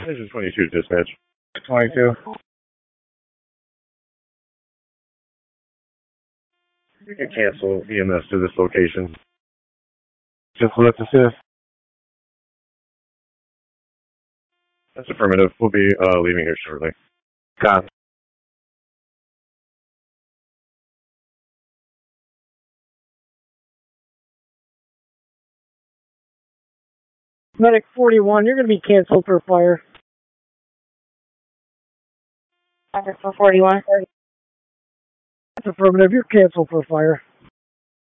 This is 22 dispatch. 22. You can cancel EMS to this location. Just let's assist. That's affirmative. We'll be leaving here shortly. Copy. Medic 41, you're going to be canceled for fire. Medic 41. That's affirmative, you're canceled for fire.